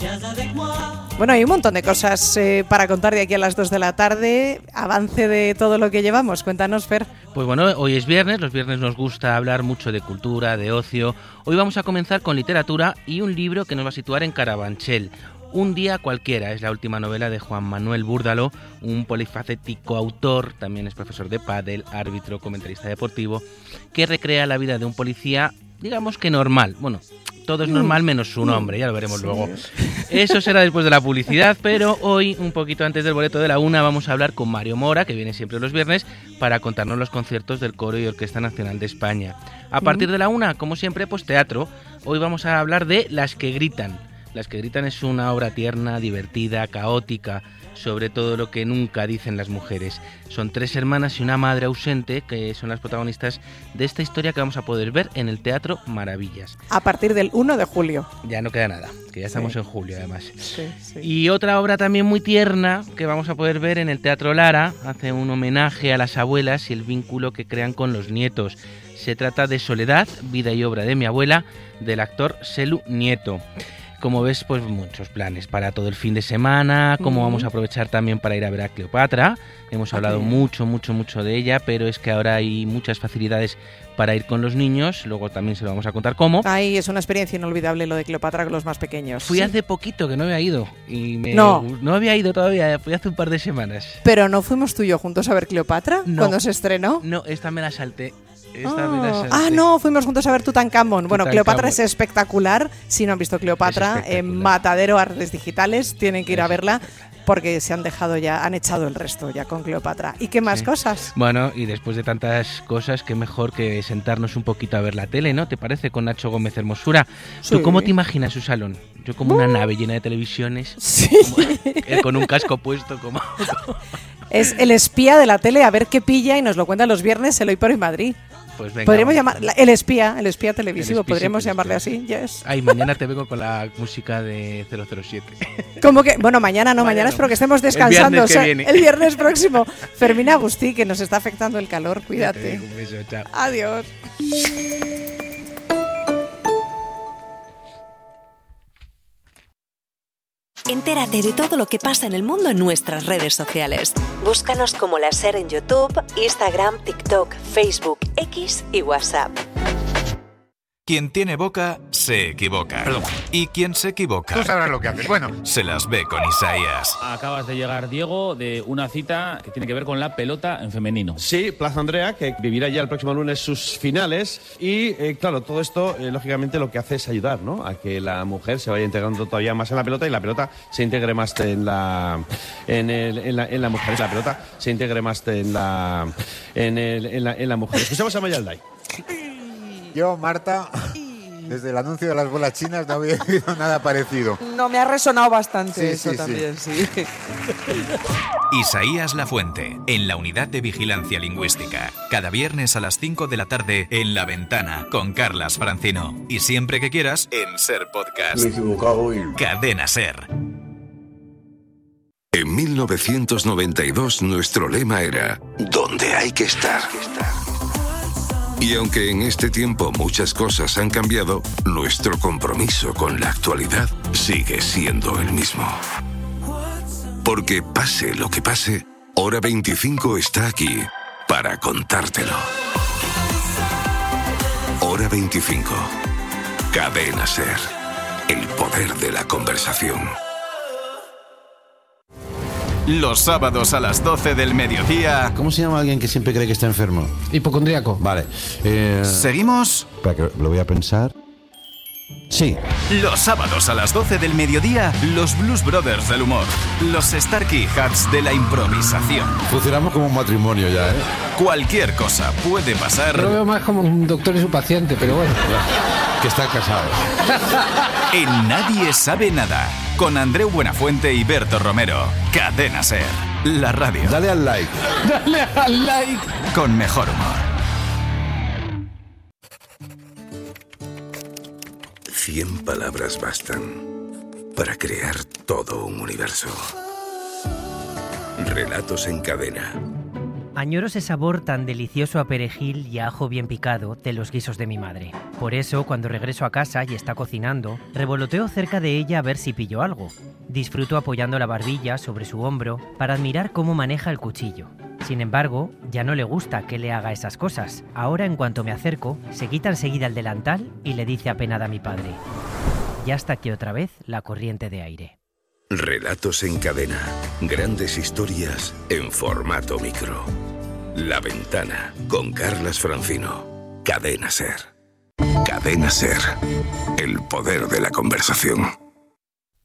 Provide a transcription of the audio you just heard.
Bueno, hay un montón de cosas para contar de aquí a las 2 de la tarde. Avance de todo lo que llevamos. Cuéntanos, Fer. Pues bueno, hoy es viernes. Los viernes nos gusta hablar mucho de cultura, de ocio. Hoy vamos a comenzar con literatura y un libro que nos va a situar en Carabanchel. Un día cualquiera es la última novela de Juan Manuel Búrdalo, un polifacético autor, también es profesor de pádel, árbitro, comentarista deportivo, que recrea la vida de un policía, digamos que normal. Bueno, todo es normal menos su nombre, ya lo veremos luego. Eso será después de la publicidad, pero hoy, un poquito antes del boleto de la 1, vamos a hablar con Mario Mora, que viene siempre los viernes, para contarnos los conciertos del Coro y Orquesta Nacional de España. A partir de la 1, como siempre, pues teatro. Hoy vamos a hablar de Las que gritan. Las que gritan es una obra tierna, divertida, caótica, sobre todo lo que nunca dicen las mujeres. Son 3 hermanas y una madre ausente que son las protagonistas de esta historia que vamos a poder ver en el Teatro Maravillas. A partir del 1 de julio. Ya no queda nada, que ya estamos en julio además. Sí. Y otra obra también muy tierna que vamos a poder ver en el Teatro Lara, hace un homenaje a las abuelas y el vínculo que crean con los nietos. Se trata de Soledad, vida y obra de mi abuela, del actor Selu Nieto. Como ves, pues muchos planes para todo el fin de semana, como vamos a aprovechar también para ir a ver a Cleopatra. Hemos hablado mucho de ella, pero es que ahora hay muchas facilidades para ir con los niños, luego también se lo vamos a contar cómo. Ay, es una experiencia inolvidable lo de Cleopatra con los más pequeños. Fui hace poquito, que no había ido, y no había ido todavía, fui hace un par de semanas. ¿Pero no fuimos tú y yo juntos a ver Cleopatra cuando se estrenó? No, esta me la salté. No, fuimos juntos a ver Tutankamón. Bueno, Cleopatra es espectacular. Si no han visto Cleopatra, en Matadero Artes Digitales, tienen que ir a verla porque se han dejado ya, han echado el resto ya con Cleopatra. ¿Y qué más cosas? Bueno, y después de tantas cosas, qué mejor que sentarnos un poquito a ver la tele, ¿no? ¿Te parece? Con Nacho Gómez Hermosura. Sí. ¿Tú cómo te imaginas su salón? Yo como una nave llena de televisiones, con un casco puesto como... Es el espía de la tele, a ver qué pilla, y nos lo cuenta los viernes el Hoy por Hoy Madrid. Pues venga, podríamos llamar el espía televisivo, podríamos llamarle así. Yes. Ay, mañana te vengo con la música de 007. ¿Cómo que? Bueno, mañana no, mañana espero que estemos descansando. El viernes próximo. Fermín Agustí, que nos está afectando el calor, cuídate. Un beso, chao. Adiós. Entérate de todo lo que pasa en el mundo en nuestras redes sociales. Búscanos como La Ser en YouTube, Instagram, TikTok, Facebook, X y WhatsApp. Quien tiene boca, se equivoca. Perdón. Y quien se equivoca... Tú sabrás lo que haces. Bueno. Se las ve con Isaías. Acabas de llegar, Diego, de una cita que tiene que ver con la pelota en femenino. Sí, Plaza Andrea, que vivirá ya el próximo lunes sus finales. Y, claro, todo esto, lógicamente, lo que hace es ayudar, ¿no?, a que la mujer se vaya integrando todavía más en la pelota y la pelota se integre más en la mujer. La pelota se integre más en la mujer. Escuchamos a Mayalday. Yo, Marta, desde el anuncio de las bolas chinas no había oído nada parecido. No, me ha resonado bastante también. Isaías Lafuente, en la Unidad de Vigilancia Lingüística. Cada viernes a las 5 de la tarde en La Ventana, con Carlas Francino. Y siempre que quieras, en Ser Podcast. Me he equivocado y... Cadena Ser. En 1992 nuestro lema era ¿dónde hay que estar? Y aunque en este tiempo muchas cosas han cambiado, nuestro compromiso con la actualidad sigue siendo el mismo. Porque pase lo que pase, Hora 25 está aquí para contártelo. Hora 25. Cadena Ser. El poder de la conversación. Los sábados a las 12 del mediodía. ¿Cómo se llama alguien que siempre cree que está enfermo? Hipocondríaco. Vale. ¿Seguimos? Espera, que lo voy a pensar. Sí. Los sábados a las 12 del mediodía, los Blues Brothers del humor. Los Starkey Hats de la improvisación. Funcionamos como un matrimonio ya, ¿eh? Cualquier cosa puede pasar. Yo lo veo más como un doctor y su paciente, pero bueno. Que están casados. En Nadie Sabe Nada, con Andreu Buenafuente y Berto Romero. Cadena Ser, la radio. Dale al like. Dale al like. Con mejor humor. 100 palabras bastan para crear todo un universo. Relatos en cadena. Añoro ese sabor tan delicioso a perejil y a ajo bien picado de los guisos de mi madre. Por eso, cuando regreso a casa y está cocinando, revoloteo cerca de ella a ver si pillo algo. Disfruto apoyando la barbilla sobre su hombro para admirar cómo maneja el cuchillo. Sin embargo, ya no le gusta que le haga esas cosas. Ahora, en cuanto me acerco, se quita enseguida el delantal y le dice apenada a mi padre: ya está aquí otra vez la corriente de aire. Relatos en cadena. Grandes historias en formato micro. La Ventana con Carlas Francino. Cadena SER. Cadena SER. El poder de la conversación.